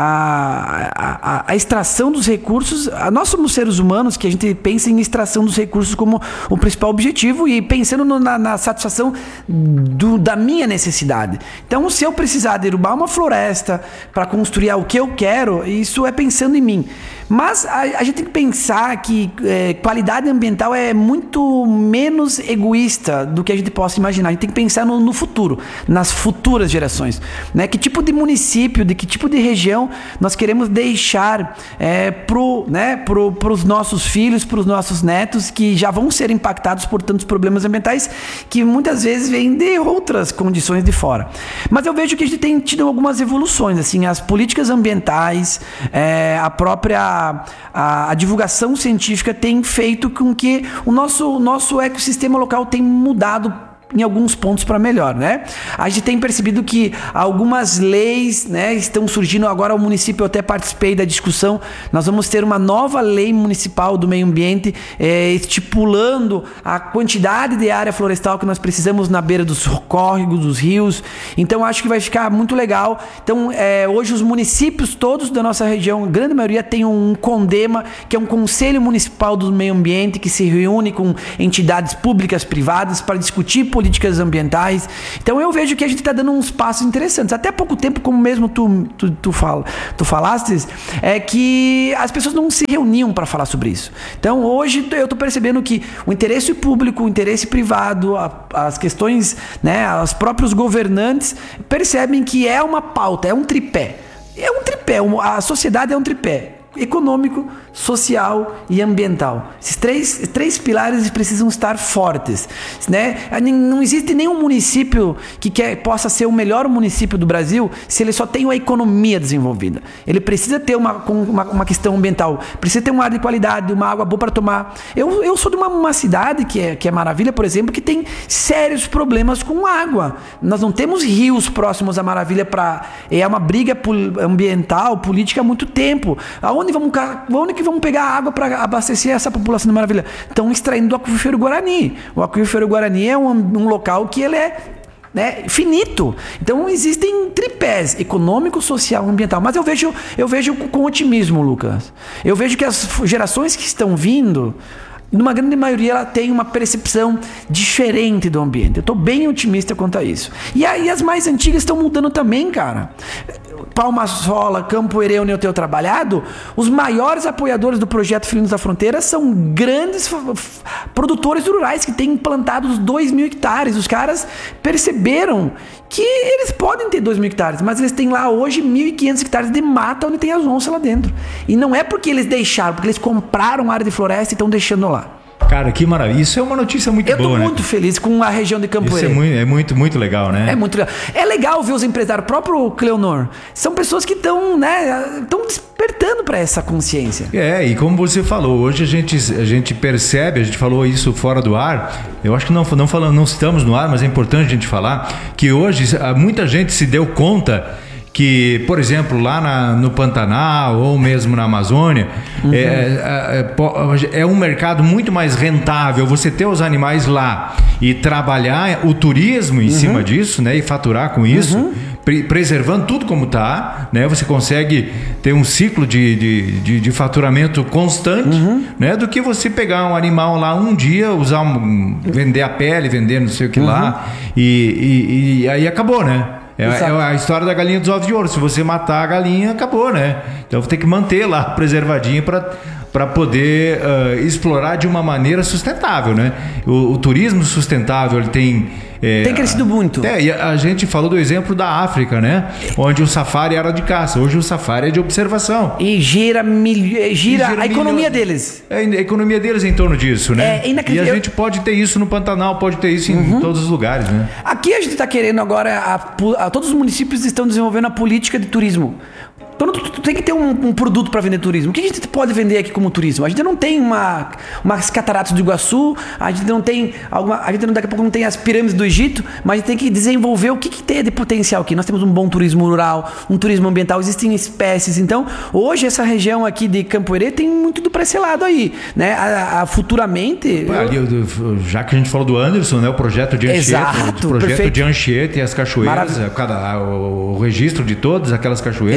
a extração dos recursos, nós somos seres humanos que a gente pensa em extração dos recursos como o principal objetivo e pensando na satisfação da minha necessidade. Então, se eu precisar derrubar uma floresta para construir o que eu quero, isso é pensando em mim. Mas a gente tem que pensar que qualidade ambiental é muito menos egoísta do que a gente possa imaginar. A gente tem que pensar no futuro, nas futuras gerações, né? Que tipo de município, de que tipo de região nós queremos deixar para os nossos filhos, para os nossos netos, que já vão ser impactados por tantos problemas ambientais que muitas vezes vêm de outras condições de fora. Mas eu vejo que a gente tem tido algumas evoluções, assim, as políticas ambientais, a própria a divulgação científica tem feito com que o nosso ecossistema local tem mudado em alguns pontos para melhor, né? A gente tem percebido que algumas leis, né, estão surgindo agora. O município, eu até participei da discussão, nós vamos ter uma nova lei municipal do meio ambiente, estipulando a quantidade de área florestal que nós precisamos na beira dos córregos, dos rios. Então acho que vai ficar muito legal. Então hoje os municípios todos da nossa região, a grande maioria, tem um CONDEMA, que é um Conselho Municipal do Meio Ambiente, que se reúne com entidades públicas, privadas, para discutir políticas ambientais. Então eu vejo que a gente está dando uns passos interessantes. Até pouco tempo, como mesmo tu falaste, é que as pessoas não se reuniam para falar sobre isso. Então hoje eu estou percebendo que o interesse público, o interesse privado, as questões, né, os próprios governantes percebem que é uma pauta, é um tripé. A sociedade é um tripé: econômico, social e ambiental. Esses três pilares precisam estar fortes, né? Não existe nenhum município que possa ser o melhor município do Brasil se ele só tem uma economia desenvolvida. Ele precisa ter uma questão ambiental, precisa ter um ar de qualidade, uma água boa para tomar. Eu sou de uma cidade que é Maravilha, por exemplo, que tem sérios problemas com água. Nós não temos rios próximos à Maravilha. É uma briga ambiental, política há muito tempo. Onde que vamos pegar água para abastecer essa população de Maravilha? Estão extraindo do aquífero Guarani. O aquífero Guarani é um local que ele é, né, finito. Então existem tripés: econômico, social e ambiental. Mas eu vejo com otimismo, Lucas. Eu vejo que as gerações que estão vindo, numa grande maioria, ela tem uma percepção diferente do ambiente. Eu estou bem otimista quanto a isso. E aí as mais antigas estão mudando também, cara. Palma Sola, Campo Herê, onde eu tenho trabalhado, os maiores apoiadores do projeto Felinos da Fronteira são grandes produtores rurais que têm implantados 2.000 hectares. Os caras perceberam que eles podem ter 2.000 hectares, mas eles têm lá hoje 1.500 hectares de mata onde tem as onças lá dentro. E não é porque eles deixaram, porque eles compraram área de floresta e estão deixando lá. Cara, que maravilha. Isso é uma notícia muito boa, né? Eu tô muito feliz com a região de Campo Herê. Isso é muito, muito legal, né? É muito legal. É legal ver os empresários, o próprio Cleonor, são pessoas que estão, né, despertando para essa consciência. E como você falou, hoje a gente percebe, a gente falou isso fora do ar, eu acho que não estamos no ar, mas é importante a gente falar, que hoje muita gente se deu conta que, por exemplo, lá no Pantanal ou mesmo na Amazônia, é um mercado muito mais rentável você ter os animais lá e trabalhar o turismo em cima disso, né, e faturar com isso, preservando tudo como está, né? Você consegue ter um ciclo de faturamento constante, né, do que você pegar um animal lá um dia, vender a pele, vender não sei o que lá, e aí acabou, né? É a história da galinha dos ovos de ouro. Se você matar a galinha, acabou, né? Então tem que manter lá preservadinho para poder explorar de uma maneira sustentável, né? O turismo sustentável, ele tem crescido muito. E a gente falou do exemplo da África, né? Onde o safari era de caça. Hoje o safari é de observação. E gira a economia deles. A economia deles é em torno disso, né? E a gente pode ter isso no Pantanal, pode ter isso em todos os lugares, né? Aqui a gente está querendo agora, todos os municípios estão desenvolvendo a política de turismo. Então tu tem que ter um produto para vender turismo. O que a gente pode vender aqui como turismo? A gente não tem umas cataratas do Iguaçu, a gente não tem daqui a pouco não tem as pirâmides do Egito, mas a gente tem que desenvolver o que tem de potencial aqui. Nós temos um bom turismo rural, um turismo ambiental, existem espécies. Então, hoje essa região aqui de Campo Herê tem muito do para esse lado aí, né? Futuramente... Já que a gente falou do Anderson, né? O projeto de Anchieta. Exato, perfeito. De Anchieta e as cachoeiras, o registro de todas aquelas cachoeiras. Exato.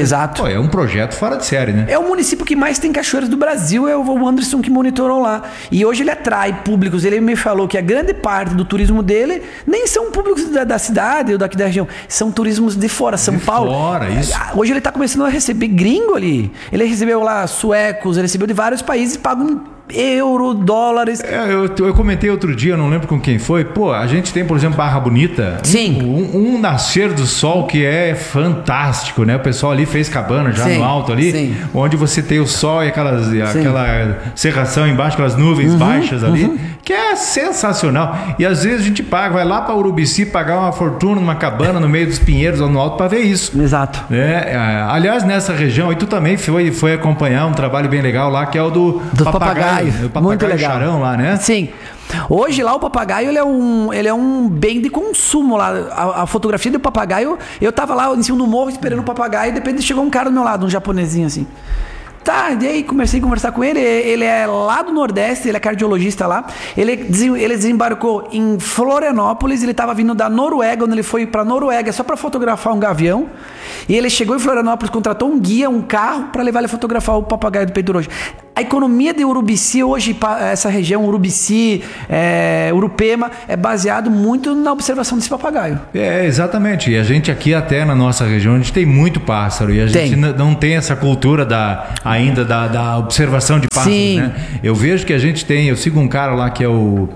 é um projeto fora de série, né? É o município que mais tem cachoeiras do Brasil, é o Anderson que monitorou lá. E hoje ele atrai públicos. Ele me falou que a grande parte do turismo dele nem são públicos da cidade ou daqui da região, são turismos de fora, São Paulo. Fora, isso. Hoje ele está começando a receber gringo ali. Ele recebeu lá suecos, ele recebeu de vários países e pagam euro, dólares. Eu comentei outro dia, eu não lembro com quem foi. Pô, a gente tem, por exemplo, Barra Bonita. Sim. Um nascer do sol que é fantástico, né? O pessoal ali fez cabana já no alto ali, onde você tem o sol e aquela cerração embaixo, aquelas nuvens baixas ali, que é sensacional. E às vezes a gente vai lá para Urubici pagar uma fortuna numa cabana no meio dos pinheiros lá no alto para ver isso. Exato. Aliás, nessa região, e tu também foi acompanhar um trabalho bem legal lá, que é o do papagaio. O papagaio muito legal. Charão lá, né? Sim. Hoje lá o papagaio ele é um bem de consumo lá. A fotografia do papagaio, eu tava lá em cima do morro esperando o papagaio e de repente chegou um cara do meu lado, um japonesinho assim. Tá, e aí comecei a conversar com ele. Ele é lá do Nordeste, ele é cardiologista lá. Ele desembarcou em Florianópolis, ele estava vindo da Noruega, onde ele foi para Noruega só para fotografar um gavião. E ele chegou em Florianópolis, contratou um guia, um carro para levar ele a fotografar o papagaio do Peito Roxo. A economia de Urubici hoje, essa região, Urubici, Urupema, é baseado muito na observação desse papagaio. Exatamente. E a gente aqui até na nossa região, a gente tem muito pássaro. E a gente não tem essa cultura ainda da observação de pássaros, Sim. né? Eu vejo que a gente tem, eu sigo um cara lá que é o...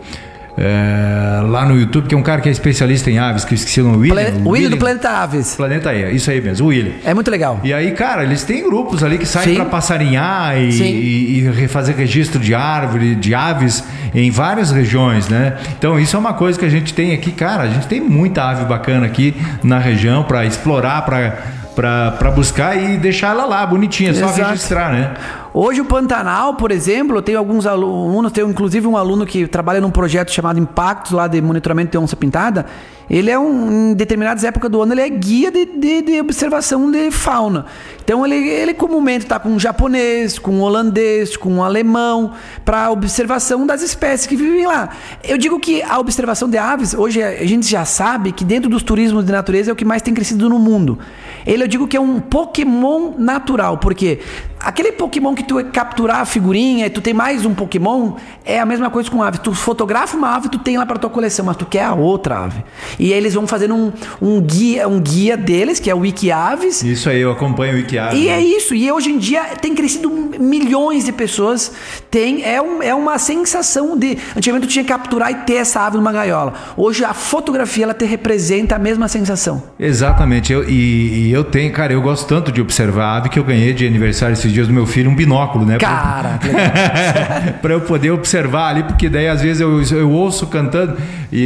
lá no YouTube, que é um cara que é especialista em aves, que eu esqueci o nome. O William do Planeta Aves. Planeta isso aí mesmo, o William. É muito legal. E aí, cara, eles têm grupos ali que saem para passarinhar e fazer registro de árvore, de aves em várias regiões, né? Então isso é uma coisa que a gente tem aqui, cara, a gente tem muita ave bacana aqui na região para explorar, para buscar e deixar ela lá, bonitinha, só registrar, né? Hoje o Pantanal, por exemplo, eu tenho alguns alunos, tenho inclusive um aluno que trabalha num projeto chamado Impactos, lá de monitoramento de onça pintada. Ele em determinadas épocas do ano, ele é guia de observação de fauna. Então ele comumente está com um japonês, com um holandês, com um alemão, para observação das espécies que vivem lá. Eu digo que a observação de aves, hoje a gente já sabe que dentro dos turismos de natureza é o que mais tem crescido no mundo. Eu digo que é um Pokémon natural, porque aquele Pokémon que tu capturar a figurinha e tu tem mais um Pokémon, é a mesma coisa com ave. Tu fotografa uma ave, tu tem lá para tua coleção, mas tu quer a outra ave. E aí eles vão fazendo um guia deles, que é o Wikiaves. Isso aí, eu acompanho o Wikiaves. E é isso. E hoje em dia tem crescido milhões de pessoas. É uma sensação de... Antigamente tu tinha que capturar e ter essa ave numa gaiola. Hoje a fotografia, ela te representa a mesma sensação. Exatamente. Eu tenho, cara, eu gosto tanto de observar a ave que eu ganhei de aniversário esses dias do meu filho um binóculo, né? Cara, para eu poder observar ali, porque daí às vezes eu ouço cantando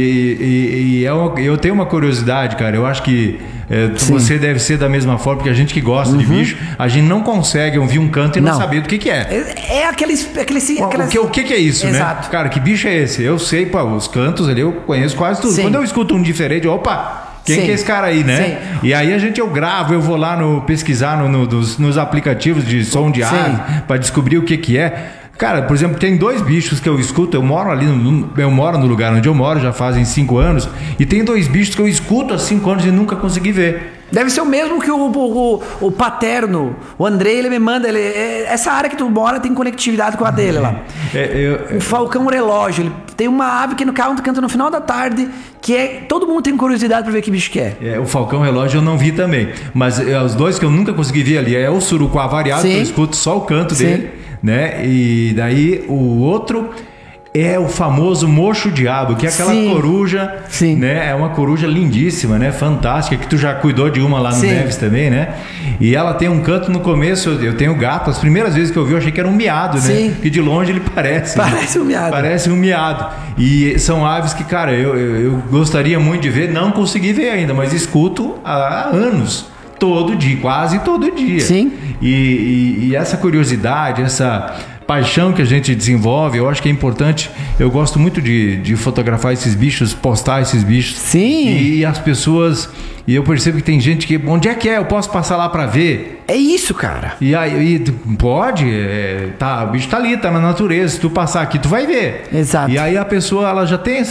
e eu tenho uma curiosidade, cara. Eu acho que você deve ser da mesma forma, porque a gente que gosta de bicho, a gente não consegue ouvir um canto e não saber do que é. O que é isso, Exato. né? Cara, que bicho é esse? Eu sei, pô, os cantos ali eu conheço quase tudo. Sim. Quando eu escuto um diferente, opa... Quem que é esse cara aí, né? Sim. E aí eu gravo, eu vou lá pesquisar nos aplicativos de som de ave para descobrir o que é. Cara, por exemplo, tem 2 bichos que eu escuto. Eu moro no lugar onde eu moro, já fazem 5 anos. E tem 2 bichos que eu escuto há 5 anos e nunca consegui ver. Deve ser o mesmo que o paterno. O André, ele me manda... essa área que tu mora tem conectividade com a dele lá. O falcão relógio. Ele tem uma ave que canta no final da tarde, que todo mundo tem curiosidade para ver que bicho que é. O falcão relógio eu não vi também. Mas os 2 que eu nunca consegui ver ali é o surucuá variado, que eu escuto só o canto dele, né? E daí o outro... é o famoso mocho-diabo, que é aquela coruja, né? É uma coruja lindíssima, né? Fantástica, que tu já cuidou de uma lá no Neves também, né? E ela tem um canto no começo, eu tenho gato, as primeiras vezes que eu vi eu achei que era um miado, né? Que de longe ele parece. Parece um miado. Parece um miado. E são aves que, cara, eu gostaria muito de ver, não consegui ver ainda, mas escuto há anos. Todo dia, quase todo dia. Sim. E essa curiosidade, essa paixão que a gente desenvolve, eu acho que é importante. Eu gosto muito de fotografar esses bichos, postar esses bichos. Sim. E as pessoas... E eu percebo que tem gente que... Onde é que é? Eu posso passar lá pra ver? É isso, cara. E aí, pode? O bicho tá ali, tá na natureza. Se tu passar aqui, tu vai ver. Exato. E aí a pessoa, ela já tem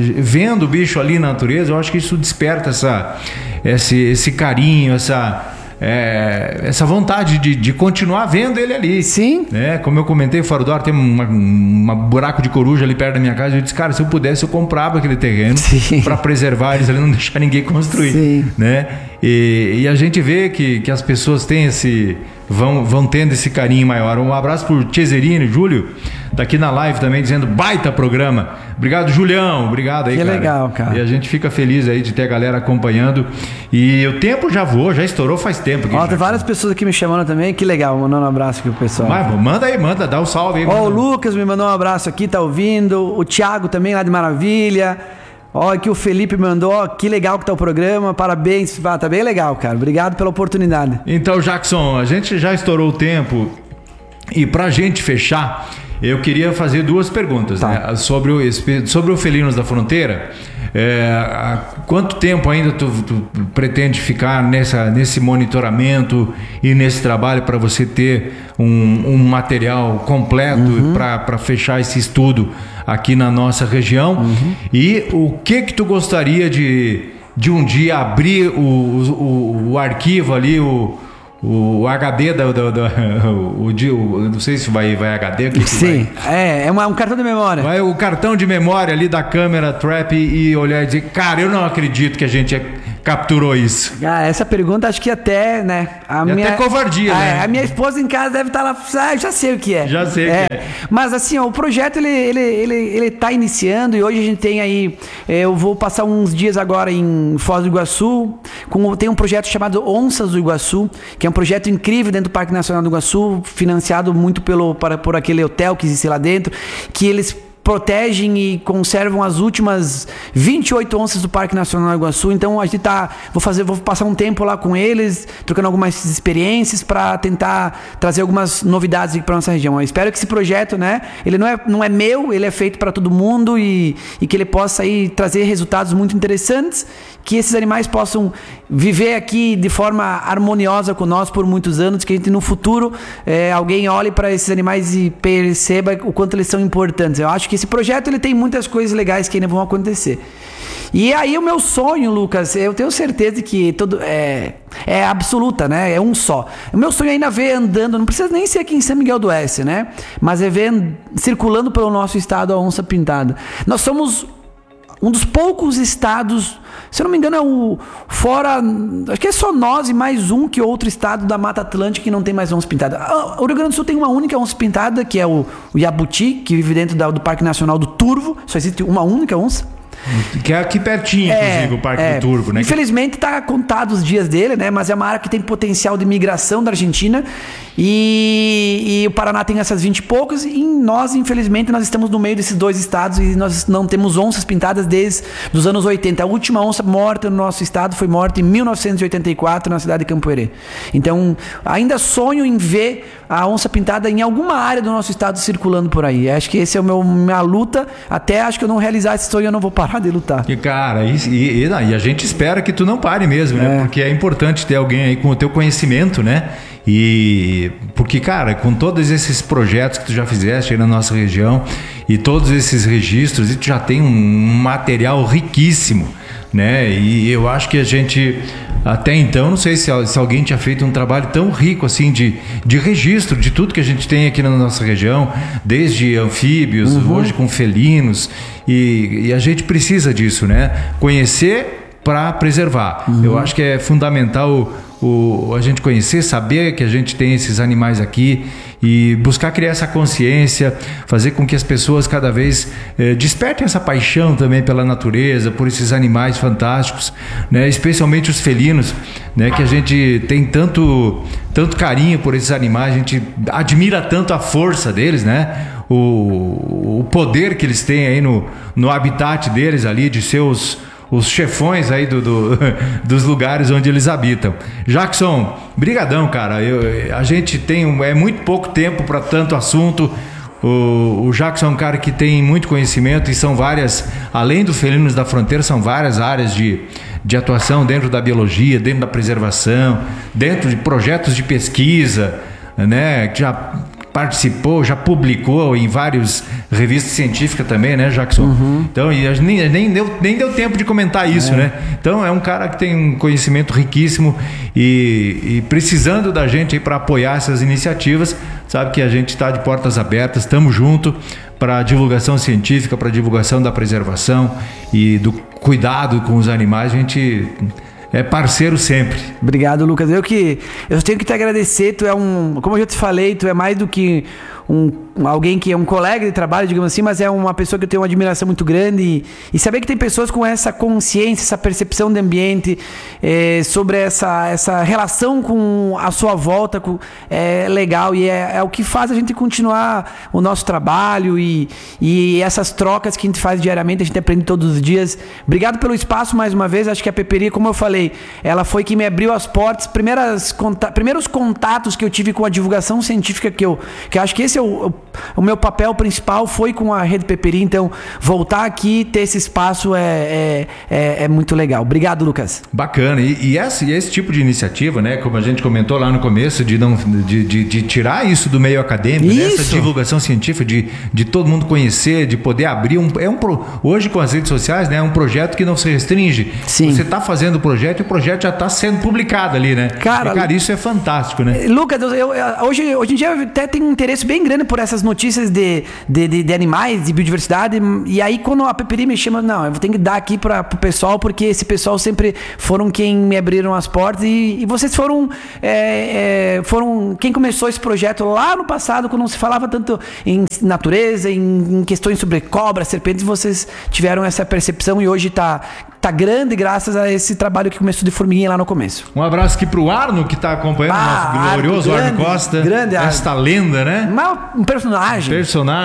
vendo o bicho ali na natureza, eu acho que isso desperta esse carinho, essa vontade de continuar vendo ele ali. Sim. Né? Como eu comentei, fora do ar, tem um buraco de coruja ali perto da minha casa. Eu disse, cara, se eu pudesse, eu comprava aquele terreno para preservar eles ali, não deixar ninguém construir. Sim. Né? E a gente vê que as pessoas têm vão tendo esse carinho maior. Um abraço pro Cesarini, Júlio, tá aqui na live também dizendo baita programa. Obrigado, Julião. Obrigado aí, que cara. Legal, cara. E a gente fica feliz aí de ter a galera acompanhando. E o tempo já estourou faz tempo. Ó, tem várias pessoas aqui me chamando também. Que legal, mandando um abraço aqui pro pessoal. Mas, manda, dá um salve aí. Ó, o Lucas me mandou um abraço aqui, tá ouvindo. O Thiago também, lá de Maravilha. Ó, aqui o Felipe mandou, ó, que legal que tá o programa, parabéns, tá bem legal, cara, obrigado pela oportunidade. Então, Jackson, a gente já estourou o tempo e pra gente fechar, eu queria fazer duas perguntas, né? Sobre o Felinos da Fronteira. Há quanto tempo ainda tu pretende ficar nesse monitoramento e nesse trabalho para você ter um material completo para fechar esse estudo aqui na nossa região? E o que tu gostaria de um dia abrir o arquivo ali, o HD não sei se vai HD. Sim, é um cartão de memória. Vai o cartão de memória ali da câmera Trap e olhar e dizer, cara, eu não acredito que a gente capturou isso. Essa pergunta acho que até, né? Até covardia, né? A minha esposa em casa deve estar lá, já sei o que é. Já sei o que é. Mas assim, ó, o projeto ele tá iniciando e hoje a gente tem aí, eu vou passar uns dias agora em Foz do Iguaçu, tem um projeto chamado Onças do Iguaçu, que é um projeto incrível dentro do Parque Nacional do Iguaçu, financiado muito por aquele hotel que existe lá dentro, que eles protegem e conservam as últimas 28 onças do Parque Nacional do Iguaçu. Então a gente vou passar um tempo lá com eles, trocando algumas experiências para tentar trazer algumas novidades aqui para nossa região. Eu espero que esse projeto, né, ele não é meu, ele é feito para todo mundo e que ele possa aí trazer resultados muito interessantes, que esses animais possam viver aqui de forma harmoniosa com nós por muitos anos, que a gente no futuro alguém olhe para esses animais e perceba o quanto eles são importantes. Eu acho que esse projeto ele tem muitas coisas legais que ainda vão acontecer. E aí o meu sonho, Lucas, eu tenho certeza que é absoluta, né? É um só. O meu sonho é ainda ver andando, não precisa nem ser aqui em São Miguel do Oeste, né? Mas é ver circulando pelo nosso estado a onça pintada. Nós somos um dos poucos estados, se eu não me engano, acho que é só nós e mais um que outro estado da Mata Atlântica que não tem mais onça pintada. O Rio Grande do Sul tem uma única onça pintada, que é o Jabuti, que vive dentro do Parque Nacional do Turvo. Só existe uma única onça. Que é aqui pertinho, inclusive, o Parque do Turvo, né? Infelizmente está contado os dias dele, né? Mas é uma área que tem potencial de migração da Argentina e o Paraná tem essas 20 e poucas e nós, infelizmente, nós estamos no meio desses dois estados e nós não temos onças pintadas desde os anos 80. A última onça morta no nosso estado foi morta em 1984 na cidade de Campoerê. Então, ainda sonho em ver a onça pintada em alguma área do nosso estado circulando por aí. Acho que esse é minha luta. Até acho que eu não realizar esse sonho, eu não vou parar de lutar. E cara, e a gente espera que tu não pare mesmo, né? Porque é importante ter alguém aí com o teu conhecimento, né? E porque, cara, com todos esses projetos que tu já fizeste aí na nossa região e todos esses registros, e tu já tem um material riquíssimo, né? E eu acho que a gente até então, não sei se alguém tinha feito um trabalho tão rico assim de registro de tudo que a gente tem aqui na nossa região, desde anfíbios, hoje com felinos, e a gente precisa disso, né? Conhecer para preservar. Eu acho que é fundamental a gente conhecer, saber que a gente tem esses animais aqui e buscar criar essa consciência, fazer com que as pessoas cada vez despertem essa paixão também pela natureza, por esses animais fantásticos, né? Especialmente os felinos, né? Que a gente tem tanto carinho por esses animais, a gente admira tanto a força deles, né? O poder que eles têm aí no habitat deles ali, de seus os chefões aí dos lugares onde eles habitam. Jackson, brigadão, cara. A gente tem muito pouco tempo para tanto assunto. O Jackson é um cara que tem muito conhecimento e são várias, além do Felinos da Fronteira, são várias áreas de atuação dentro da biologia, dentro da preservação, dentro de projetos de pesquisa, né? Que já participou, já publicou em várias revistas científicas também, né, Jackson? Então, e nem deu tempo de comentar isso, né? Então, é um cara que tem um conhecimento riquíssimo e precisando da gente aí para apoiar essas iniciativas, sabe que a gente está de portas abertas, estamos junto para a divulgação científica, para a divulgação da preservação e do cuidado com os animais. A gente é parceiro sempre. Obrigado, Lucas. Eu tenho que te agradecer. Tu é como eu já te falei, tu é mais do que alguém que é um colega de trabalho, digamos assim, mas é uma pessoa que eu tenho uma admiração muito grande e saber que tem pessoas com essa consciência, essa percepção do ambiente, sobre essa relação com a sua volta, é legal e é o que faz a gente continuar o nosso trabalho e essas trocas que a gente faz diariamente, a gente aprende todos os dias. Obrigado pelo espaço mais uma vez. Acho que a Peperia, como eu falei, ela foi que me abriu as portas, primeiros contatos que eu tive com a divulgação científica, que eu acho que esse é o meu papel principal, foi com a Rede Peperia. Então, voltar aqui, ter esse espaço é muito legal. Obrigado, Lucas. Bacana. E esse tipo de iniciativa, né, como a gente comentou lá no começo, de tirar isso do meio acadêmico, né, essa divulgação científica, de todo mundo conhecer, de poder abrir hoje com as redes sociais, né, é um projeto que não se restringe. Sim. Você está fazendo o projeto e o projeto já está sendo publicado ali, né? Cara, isso é fantástico, né? Lucas, hoje em dia eu até tenho um interesse bem grande por essas notícias de animais, de biodiversidade, e aí quando a Peperia me chama, não, eu tenho que dar aqui para o pessoal, porque esse pessoal sempre foram quem me abriram as portas e vocês foram quem começou esse projeto lá no passado, quando não se falava tanto em natureza, em questões sobre cobras, serpentes, vocês tiveram essa percepção e hoje tá grande graças a esse trabalho que começou de formiguinha lá no começo. Um abraço aqui pro Arno, que tá acompanhando o nosso glorioso Arno Costa. Grande esta lenda, né? Um personagem.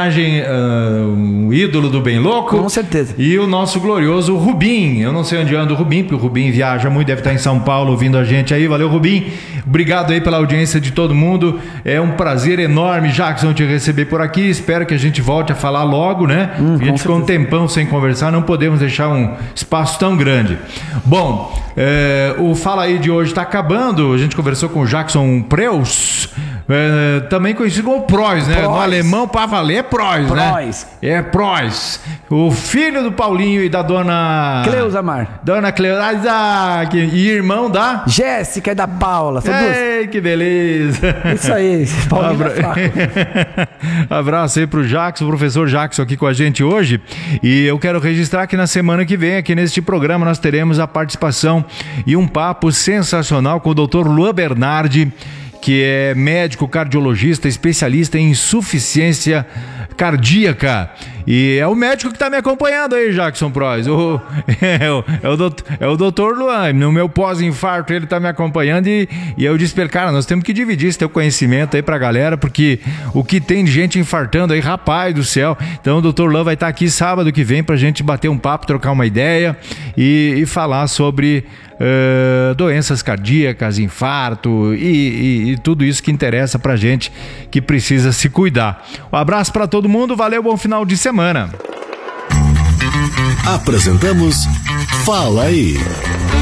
Um ídolo do bem louco. Com certeza. E o nosso glorioso Rubim. Eu não sei onde anda o Rubim, porque o Rubim viaja muito, deve estar em São Paulo ouvindo a gente aí. Valeu, Rubim. Obrigado aí pela audiência de todo mundo. É um prazer enorme, Jackson, te receber por aqui. Espero que a gente volte a falar logo, né? A gente ficou um tempão sem conversar, não podemos deixar um espaço tão grande. Bom, o Fala Aí de hoje está acabando. A gente conversou com o Jackson Preus, também conhecido como Preuss, né? No alemão, para valer, é Preuss, né? É Preuss. O filho do Paulinho e da dona Cleusamar. Dona Cleusa, e irmão da Jéssica e da Paula. Ei, que beleza. Isso aí, Paulinho. Abraço aí pro Jackson, o professor Jackson aqui com a gente hoje. E eu quero registrar que na semana que vem, aqui neste programa, nós teremos a participação e um papo sensacional com o Dr. Luan Bernardi, que é médico cardiologista, especialista em insuficiência cardíaca. E é o médico que está me acompanhando aí, Jackson Preuss. É o doutor Luan. No meu pós-infarto ele está me acompanhando e eu disse para ele, cara, nós temos que dividir esse teu conhecimento aí pra galera, porque o que tem de gente infartando aí, rapaz do céu. Então o doutor Luan vai estar aqui sábado que vem pra gente bater um papo, trocar uma ideia e falar sobre doenças cardíacas, infarto e tudo isso que interessa pra gente que precisa se cuidar. Um abraço para todo mundo, valeu, bom final de semana. Apresentamos Fala Aí.